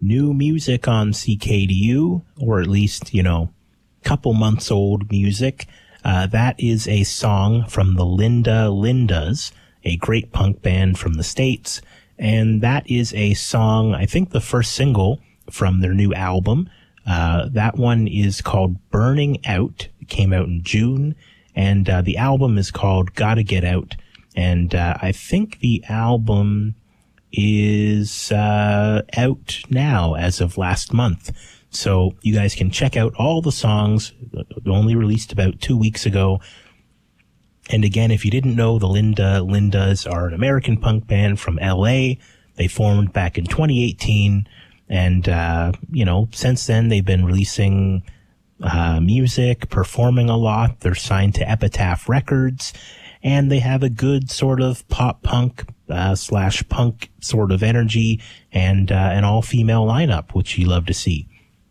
new music on CKDU, or at least, couple months old music. That is a song from the Linda Lindas, a great punk band from the States. And that is a song, I think the first single from their new album. That one is called Burning Out. It came out in June. And the album is called Gotta Get Out. And I think the album is out now as of last month. So you guys can check out all the songs, only released about 2 weeks ago. And again, if you didn't know, the Linda Lindas are an American punk band from LA. They formed back in 2018. And, since then they've been releasing music, performing a lot. They're signed to Epitaph Records. And they have a good sort of pop punk / punk sort of energy and an all-female lineup, which you love to see.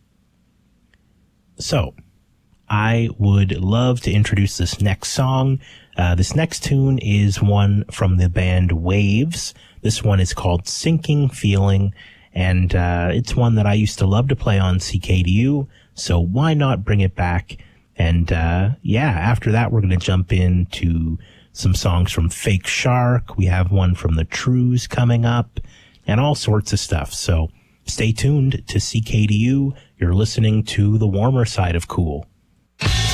So, I would love to introduce this next song. This next tune is one from the band Waves. This one is called Sinking Feeling, and it's one that I used to love to play on CKDU, so why not bring it back? And after that, we're going to jump into some songs from Fake Shark. We have one from the Trues coming up, and all sorts of stuff. So stay tuned to CKDU. You're listening to The Warmer Side of Cool.